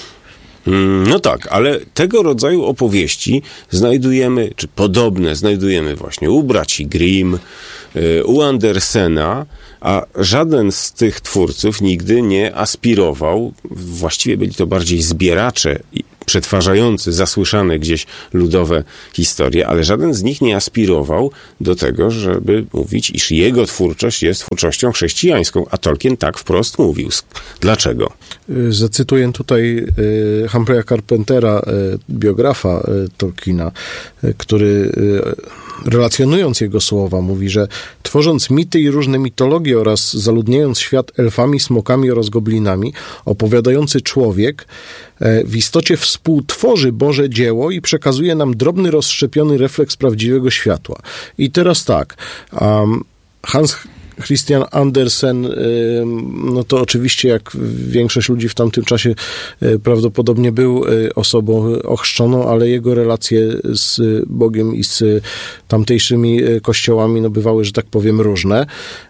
S1: No tak, ale tego rodzaju opowieści znajdujemy, czy podobne znajdujemy właśnie u braci Grimm, u Andersena, a żaden z tych twórców nigdy nie aspirował, właściwie byli to bardziej zbieracze przetwarzający zasłyszane gdzieś ludowe historie, ale żaden z nich nie aspirował do tego, żeby mówić, iż jego twórczość jest twórczością chrześcijańską, a Tolkien tak wprost mówił. Dlaczego?
S3: Zacytuję tutaj Humphreya Carpentera, biografa Tolkiena, który relacjonując jego słowa mówi, że tworząc mity i różne mitologie oraz zaludniając świat elfami, smokami oraz goblinami, opowiadający człowiek w istocie współtworzy Boże dzieło i przekazuje nam drobny, rozszczepiony refleks prawdziwego światła. I teraz tak, Hans Christian Andersen, no to oczywiście jak większość ludzi w tamtym czasie prawdopodobnie był osobą ochrzczoną, ale jego relacje z Bogiem i z tamtejszymi kościołami no bywały, że tak powiem, różne.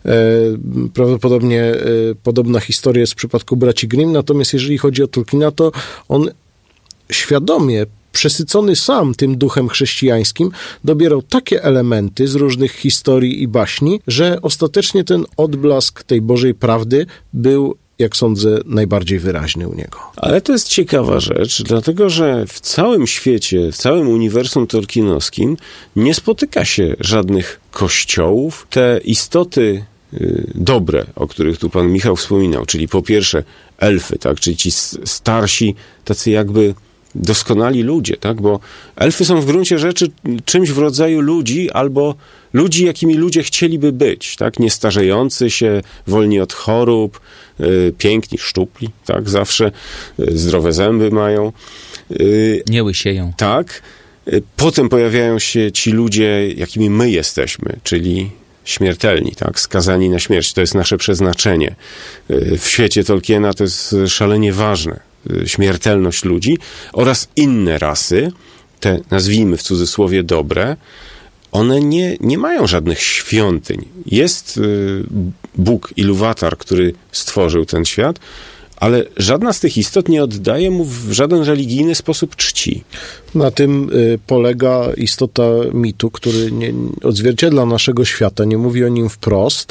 S3: Prawdopodobnie podobna historia jest w przypadku braci Grimm, natomiast jeżeli chodzi o Tolkiena, to on świadomie, przesycony sam tym duchem chrześcijańskim, dobierał takie elementy z różnych historii i baśni, że ostatecznie ten odblask tej Bożej prawdy był, jak sądzę, najbardziej wyraźny u niego.
S1: Ale to jest ciekawa rzecz, dlatego że w całym świecie, w całym uniwersum tolkienowskim nie spotyka się żadnych kościołów. Te istoty dobre, o których tu pan Michał wspominał, czyli po pierwsze elfy, tak, czyli ci starsi, tacy jakby doskonali ludzie, tak? Bo elfy są w gruncie rzeczy czymś w rodzaju ludzi, albo ludzi, jakimi ludzie chcieliby być, tak? Nie starzejący się, wolni od chorób, piękni, szczupli, tak? Zawsze zdrowe zęby mają.
S2: Nie łysieją.
S1: Tak. Potem pojawiają się ci ludzie, jakimi my jesteśmy, czyli śmiertelni, tak? Skazani na śmierć. To jest nasze przeznaczenie. W świecie Tolkiena to jest szalenie ważne. Śmiertelność ludzi oraz inne rasy, te nazwijmy w cudzysłowie dobre, one nie mają żadnych świątyń. Jest Bóg Iluvatar, który stworzył ten świat, ale żadna z tych istot nie oddaje mu w żaden religijny sposób czci.
S3: Na tym polega istota mitu, który nie odzwierciedla naszego świata, nie mówi o nim wprost,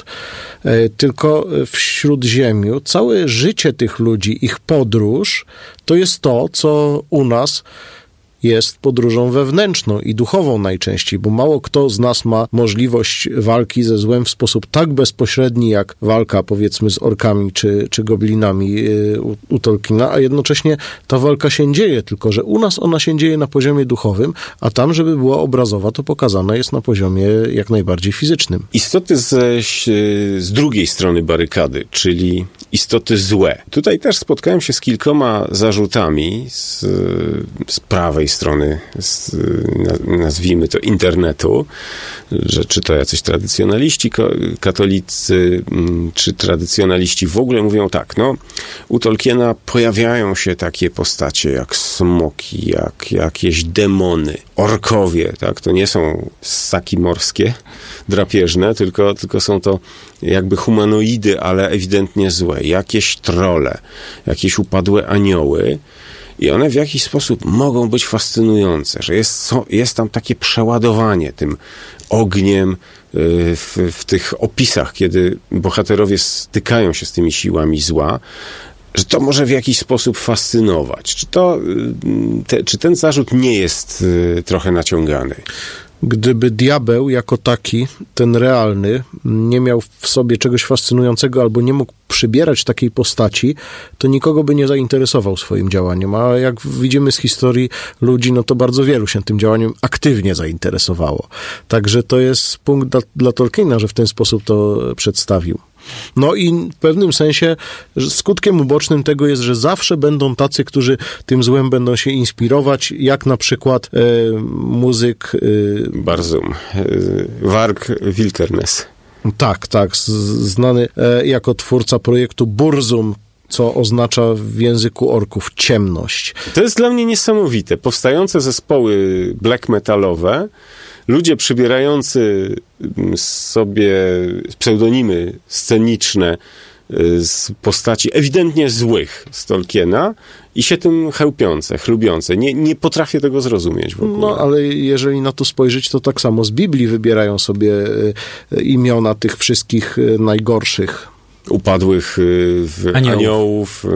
S3: tylko w Śródziemiu całe życie tych ludzi, ich podróż, to jest to, co u nas jest podróżą wewnętrzną i duchową najczęściej, bo mało kto z nas ma możliwość walki ze złem w sposób tak bezpośredni, jak walka, powiedzmy, z orkami czy goblinami u Tolkiena, a jednocześnie ta walka się dzieje, tylko że u nas ona się dzieje na poziomie duchowym, a tam, żeby była obrazowa, to pokazana jest na poziomie jak najbardziej fizycznym.
S1: Istoty z drugiej strony barykady, czyli istoty złe. Tutaj też spotkałem się z kilkoma zarzutami z prawej strony, nazwijmy to internetu, że czy to jacyś tradycjonaliści katolicy, czy tradycjonaliści w ogóle mówią tak, no u Tolkiena pojawiają się takie postacie jak smoki, jak jakieś demony, orkowie, tak, to nie są ssaki morskie, drapieżne, tylko są to jakby humanoidy, ale ewidentnie złe, jakieś trolle, jakieś upadłe anioły. I one w jakiś sposób mogą być fascynujące, że jest tam takie przeładowanie tym ogniem w tych opisach, kiedy bohaterowie stykają się z tymi siłami zła, że to może w jakiś sposób fascynować. Czy ten zarzut nie jest trochę naciągany?
S3: Gdyby diabeł jako taki, ten realny, nie miał w sobie czegoś fascynującego albo nie mógł przybierać takiej postaci, to nikogo by nie zainteresował swoim działaniem. A jak widzimy z historii ludzi, no to bardzo wielu się tym działaniem aktywnie zainteresowało. Także to jest punkt dla Tolkiena, że w ten sposób to przedstawił. No i w pewnym sensie skutkiem ubocznym tego jest, że zawsze będą tacy, którzy tym złem będą się inspirować, jak na przykład muzyk...
S1: Barzum. Varg Vikernes.
S3: Tak, znany jako twórca projektu Burzum, co oznacza w języku orków ciemność.
S1: To jest dla mnie niesamowite. Powstające zespoły black metalowe, ludzie przybierający sobie pseudonimy sceniczne z postaci ewidentnie złych z Tolkiena i się tym chlubiące. Nie potrafię tego zrozumieć w ogóle.
S3: No, ale jeżeli na to spojrzeć, to tak samo z Biblii wybierają sobie imiona tych wszystkich najgorszych.
S1: Upadłych aniołów.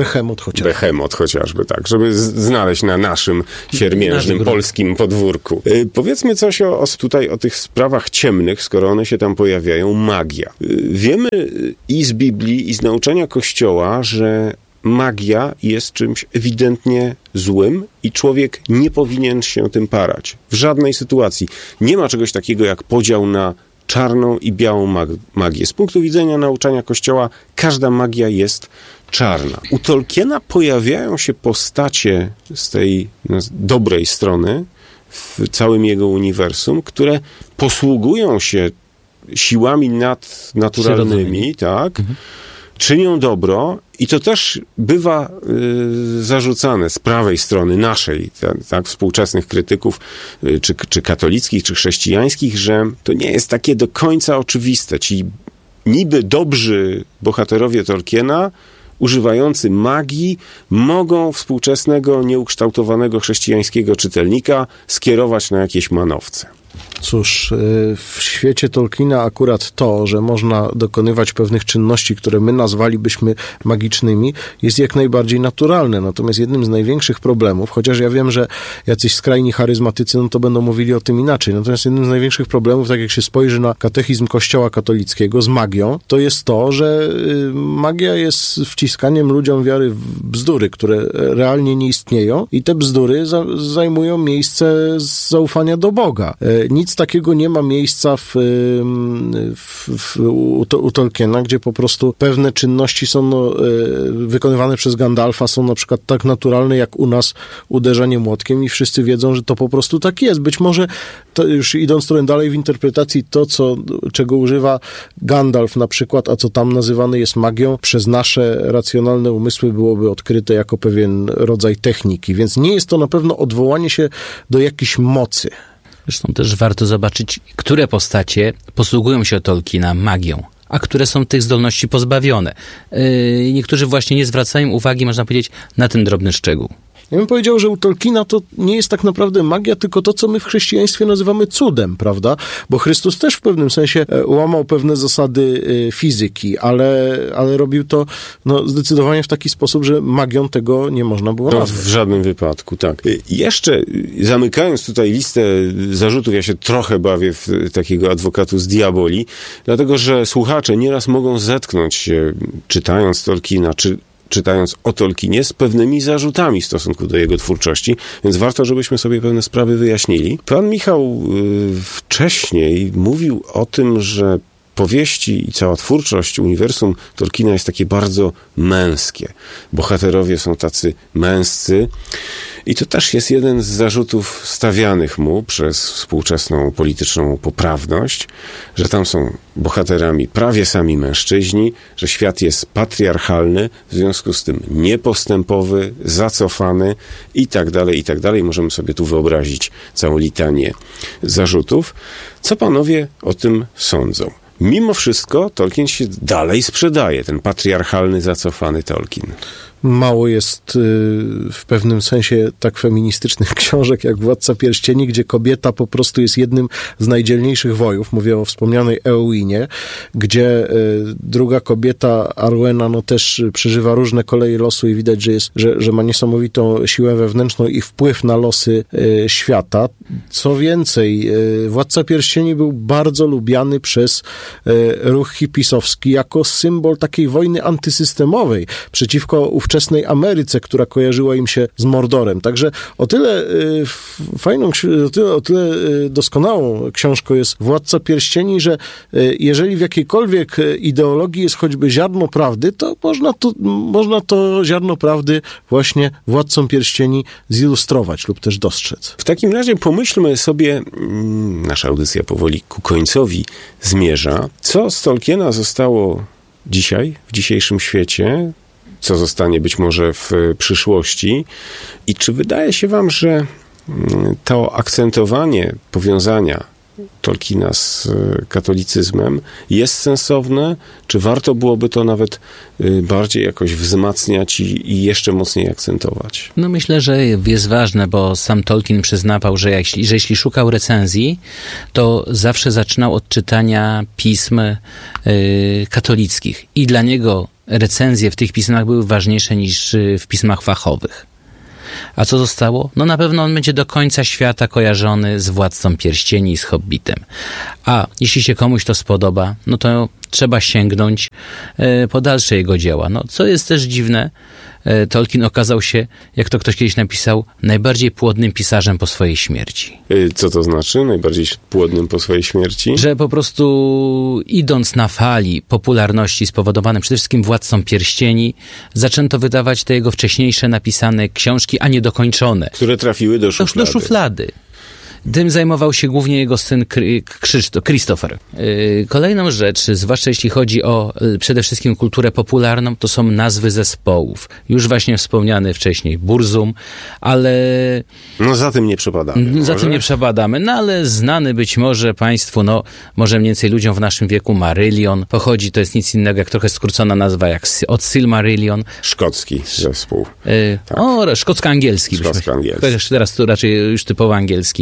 S1: Behemot chociażby, tak, żeby znaleźć na naszym siermiężnym polskim podwórku. Powiedzmy coś o tych sprawach ciemnych, skoro one się tam pojawiają, magia. Wiemy i z Biblii, i z nauczania Kościoła, że magia jest czymś ewidentnie złym i człowiek nie powinien się tym parać. W żadnej sytuacji. Nie ma czegoś takiego jak podział na czarną i białą magię. Z punktu widzenia nauczania Kościoła każda magia jest czarna. U Tolkiena pojawiają się postacie z tej dobrej strony w całym jego uniwersum, które posługują się siłami nadnaturalnymi, tak? Czynią dobro i to też bywa zarzucane z prawej strony naszej, tak, współczesnych krytyków, czy katolickich, czy chrześcijańskich, że to nie jest takie do końca oczywiste. Ci niby dobrzy bohaterowie Tolkiena, używający magii, mogą współczesnego, nieukształtowanego chrześcijańskiego czytelnika skierować na jakieś manowce.
S3: Cóż, w świecie Tolkiena akurat to, że można dokonywać pewnych czynności, które my nazwalibyśmy magicznymi, jest jak najbardziej naturalne. Natomiast jednym z największych problemów, chociaż ja wiem, że jacyś skrajni charyzmatycy, no to będą mówili o tym inaczej, natomiast jednym z największych problemów, tak jak się spojrzy na katechizm Kościoła katolickiego z magią, to jest to, że magia jest wciskaniem ludziom wiary w bzdury, które realnie nie istnieją i te bzdury zajmują miejsce zaufania do Boga. Nic takiego nie ma miejsca u Tolkiena, gdzie po prostu pewne czynności są wykonywane przez Gandalfa, są na przykład tak naturalne jak u nas uderzanie młotkiem i wszyscy wiedzą, że to po prostu tak jest. Być może, to już idąc trochę dalej w interpretacji, to czego używa Gandalf na przykład, a co tam nazywane jest magią, przez nasze racjonalne umysły byłoby odkryte jako pewien rodzaj techniki, więc nie jest to na pewno odwołanie się do jakiejś mocy.
S2: Zresztą też warto zobaczyć, które postacie posługują się Tolkiena magią, a które są tych zdolności pozbawione. Niektórzy właśnie nie zwracają uwagi, można powiedzieć, na ten drobny szczegół.
S3: Ja bym powiedział, że u Tolkiena to nie jest tak naprawdę magia, tylko to, co my w chrześcijaństwie nazywamy cudem, prawda? Bo Chrystus też w pewnym sensie łamał pewne zasady fizyki, ale robił to zdecydowanie w taki sposób, że magią tego nie można było nazwać.
S1: W żadnym wypadku, tak. Jeszcze zamykając tutaj listę zarzutów, ja się trochę bawię w takiego advocatus diaboli, dlatego, że słuchacze nieraz mogą zetknąć się, czytając Tolkiena, czy czytając o Tolkienie, z pewnymi zarzutami w stosunku do jego twórczości, więc warto, żebyśmy sobie pewne sprawy wyjaśnili. Pan Michał wcześniej mówił o tym, że powieści i cała twórczość uniwersum Tolkiena jest takie bardzo męskie. Bohaterowie są tacy męscy i to też jest jeden z zarzutów stawianych mu przez współczesną polityczną poprawność, że tam są bohaterami prawie sami mężczyźni, że świat jest patriarchalny, w związku z tym niepostępowy, zacofany i tak dalej. Możemy sobie tu wyobrazić całą litanię zarzutów. Co panowie o tym sądzą? Mimo wszystko Tolkien się dalej sprzedaje, ten patriarchalny, zacofany Tolkien.
S3: Mało jest w pewnym sensie tak feministycznych książek jak Władca Pierścieni, gdzie kobieta po prostu jest jednym z najdzielniejszych wojów. Mówię o wspomnianej Eoinie, gdzie druga kobieta, Arwena, no też przeżywa różne koleje losu i widać, że ma niesamowitą siłę wewnętrzną i wpływ na losy świata. Co więcej, Władca Pierścieni był bardzo lubiany przez ruch hipisowski jako symbol takiej wojny antysystemowej przeciwko ówczesnej Ameryce, która kojarzyła im się z Mordorem. Także o tyle o tyle doskonałą książką jest Władca Pierścieni, że jeżeli w jakiejkolwiek ideologii jest choćby ziarno prawdy, to można to ziarno prawdy właśnie Władcą Pierścieni zilustrować lub też dostrzec.
S1: W takim razie pomyślmy sobie, nasza audycja powoli ku końcowi zmierza, co z Tolkiena zostało dzisiaj, w dzisiejszym świecie, co zostanie być może w przyszłości i czy wydaje się wam, że to akcentowanie powiązania Tolkiena z katolicyzmem jest sensowne, czy warto byłoby to nawet bardziej jakoś wzmacniać i jeszcze mocniej akcentować?
S2: No myślę, że jest ważne, bo sam Tolkien przyznawał, że jeśli szukał recenzji, to zawsze zaczynał od czytania pism katolickich i dla niego recenzje w tych pismach były ważniejsze niż w pismach fachowych. A co zostało? No na pewno on będzie do końca świata kojarzony z Władcą Pierścieni i z Hobbitem. A jeśli się komuś to spodoba, no to trzeba sięgnąć po dalsze jego dzieła. No, co jest też dziwne, Tolkien okazał się, jak to ktoś kiedyś napisał, najbardziej płodnym pisarzem po swojej śmierci.
S1: Co to znaczy? Najbardziej płodnym po swojej śmierci?
S2: Że po prostu idąc na fali popularności spowodowanej przede wszystkim Władcą Pierścieni, zaczęto wydawać te jego wcześniejsze napisane książki, a niedokończone.
S1: Które trafiły do szuflady.
S2: Do szuflady. Tym zajmował się głównie jego syn Christopher. Kolejną rzecz, zwłaszcza jeśli chodzi o przede wszystkim kulturę popularną, to są nazwy zespołów. Już właśnie wspomniany wcześniej Burzum, ale...
S1: No za tym nie przepadamy.
S2: Za tym nie przepadamy, no ale znany być może państwu, no może mniej więcej ludziom w naszym wieku Marillion. Pochodzi, to jest nic innego jak trochę skrócona nazwa, jak od Silmarillion.
S1: Szkocki zespół.
S2: Tak. Szkocko-angielski.
S1: Szkocko-angielski.
S2: Teraz to raczej już typowo angielski.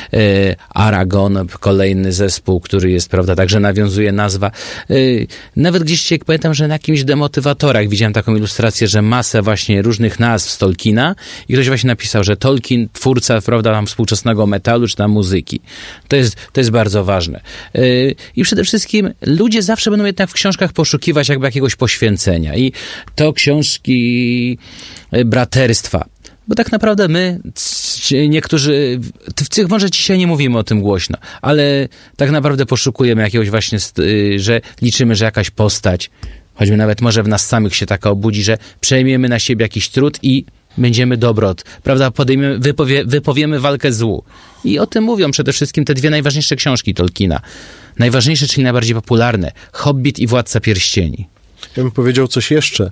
S2: Aragon, kolejny zespół, który jest, prawda, także nawiązuje nazwa. Nawet gdzieś jak pamiętam, że na jakimś demotywatorach widziałem taką ilustrację, że masę właśnie różnych nazw z Tolkiena i ktoś właśnie napisał, że Tolkien, twórca, prawda, tam współczesnego metalu czy tam muzyki. To jest bardzo ważne. I przede wszystkim ludzie zawsze będą jednak w książkach poszukiwać jakby jakiegoś poświęcenia i to książki braterstwa. Bo tak naprawdę my, niektórzy, może dzisiaj nie mówimy o tym głośno, ale tak naprawdę poszukujemy jakiegoś właśnie, że liczymy, że jakaś postać, choćby nawet może w nas samych się taka obudzi, że przejmiemy na siebie jakiś trud i będziemy dobrot, prawda, wypowiemy walkę złu. I o tym mówią przede wszystkim te dwie najważniejsze książki Tolkiena. Najważniejsze, czyli najbardziej popularne. Hobbit i Władca Pierścieni.
S3: Ja bym powiedział coś jeszcze.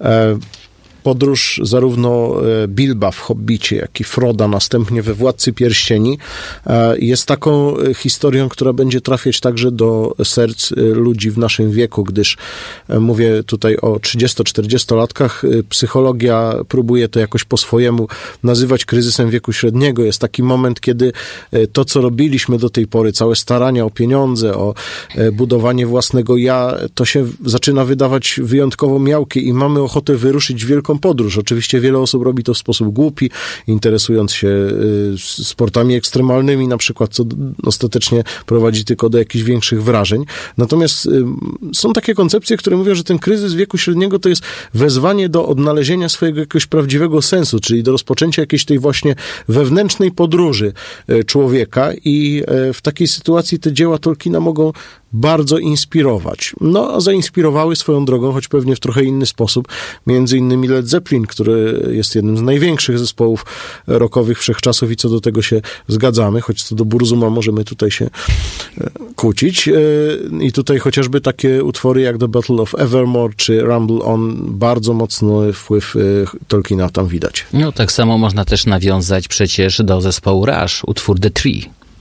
S3: Podróż zarówno Bilba w Hobbicie, jak i Froda następnie we Władcy Pierścieni jest taką historią, która będzie trafiać także do serc ludzi w naszym wieku, gdyż mówię tutaj o 30-40-latkach. Psychologia próbuje to jakoś po swojemu nazywać kryzysem wieku średniego. Jest taki moment, kiedy to, co robiliśmy do tej pory, całe starania o pieniądze, o budowanie własnego ja, to się zaczyna wydawać wyjątkowo miałkie i mamy ochotę wyruszyć w wielką podróż. Oczywiście wiele osób robi to w sposób głupi, interesując się sportami ekstremalnymi na przykład, co ostatecznie prowadzi tylko do jakichś większych wrażeń. Natomiast są takie koncepcje, które mówią, że ten kryzys wieku średniego to jest wezwanie do odnalezienia swojego jakiegoś prawdziwego sensu, czyli do rozpoczęcia jakiejś tej właśnie wewnętrznej podróży człowieka i w takiej sytuacji te dzieła Tolkiena mogą bardzo inspirować. No, a zainspirowały swoją drogą, choć pewnie w trochę inny sposób, między innymi Led Zeppelin, który jest jednym z największych zespołów rockowych wszechczasów i co do tego się zgadzamy, choć co do Burzuma możemy tutaj się kłócić. I tutaj chociażby takie utwory jak The Battle of Evermore czy Rumble On, bardzo mocny wpływ Tolkiena tam widać.
S2: No, tak samo można też nawiązać przecież do zespołu Rush, utwór The Tree.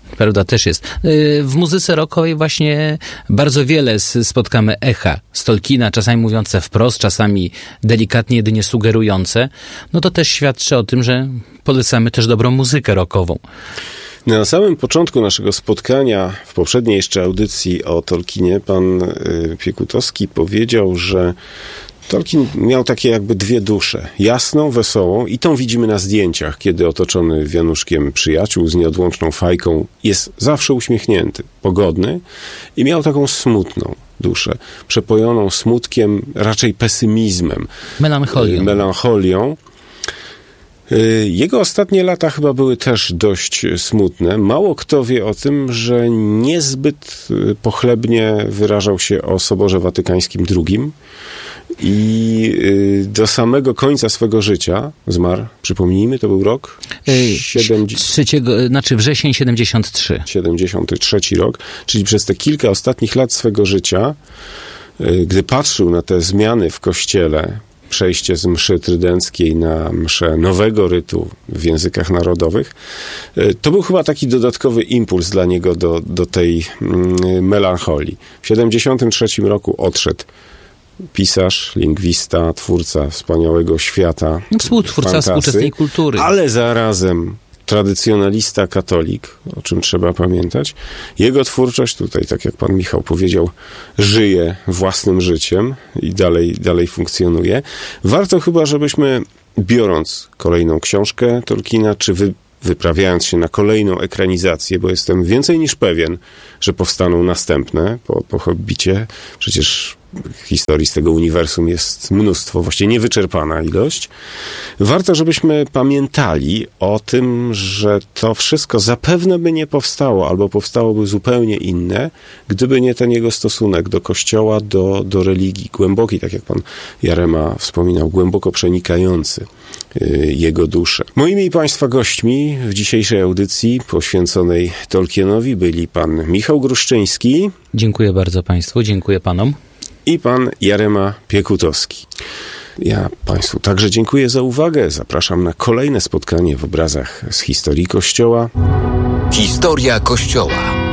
S2: Prawda, też jest. W muzyce rockowej właśnie bardzo wiele spotkamy echa z Tolkiena, czasami mówiące wprost, czasami delikatnie jedynie sugerujące. No to też świadczy o tym, że polecamy też dobrą muzykę rockową.
S1: Na samym początku naszego spotkania, w poprzedniej jeszcze audycji o Tolkienie, pan Piekutowski powiedział, że Tolkien miał takie jakby dwie dusze. Jasną, wesołą i tą widzimy na zdjęciach, kiedy otoczony wianuszkiem przyjaciół z nieodłączną fajką jest zawsze uśmiechnięty, pogodny i miał taką smutną duszę, przepojoną smutkiem, raczej pesymizmem. Melancholią. Jego ostatnie lata chyba były też dość smutne. Mało kto wie o tym, że niezbyt pochlebnie wyrażał się o Soborze Watykańskim II i do samego końca swego życia zmarł, przypomnijmy, to był rok?
S2: Wrzesień 73.
S1: 73 rok, czyli przez te kilka ostatnich lat swego życia, gdy patrzył na te zmiany w Kościele, przejście z mszy trydenckiej na mszę nowego rytu w językach narodowych, to był chyba taki dodatkowy impuls dla niego do tej melancholii. W 73 roku odszedł pisarz, lingwista, twórca wspaniałego świata,
S2: współtwórca współczesnej kultury.
S1: Ale zarazem tradycjonalista katolik, o czym trzeba pamiętać. Jego twórczość tutaj, tak jak pan Michał powiedział, żyje własnym życiem i dalej funkcjonuje. Warto chyba, żebyśmy biorąc kolejną książkę Tolkiena, czy wyprawiając się na kolejną ekranizację, bo jestem więcej niż pewien, że powstaną następne po Hobbicie. Przecież historii z tego uniwersum jest mnóstwo, właściwie niewyczerpana ilość. Warto, żebyśmy pamiętali o tym, że to wszystko zapewne by nie powstało, albo powstałoby zupełnie inne, gdyby nie ten jego stosunek do Kościoła, do religii, głęboki, tak jak pan Jarema wspominał, głęboko przenikający jego duszę. Moimi i państwa gośćmi w dzisiejszej audycji poświęconej Tolkienowi byli pan Michał Gruszczyński.
S2: Dziękuję bardzo państwu, dziękuję panom.
S1: I pan Jarema Piekutowski. Ja państwu także dziękuję za uwagę. Zapraszam na kolejne spotkanie w obrazach z historii Kościoła.
S4: Historia Kościoła.